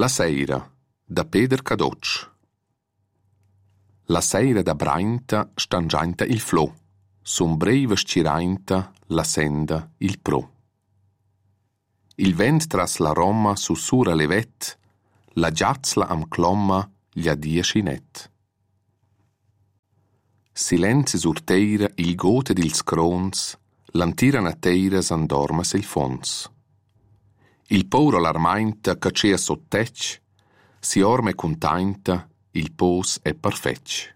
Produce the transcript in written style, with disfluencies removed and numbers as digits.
La seira, da Peter Cadocc. La seira da brainta stangiainta il flo, sombreva scirainta la senda il pro. Il vent tras la Roma sussurra levet, la giazzla am clomma gli adia scinet. Silenzio sur teira il gote dils crons, l'antira na teira s'andorma sil fons. Il pauro l'armainta cacea sottec, si orme containta, il pos è perfetch.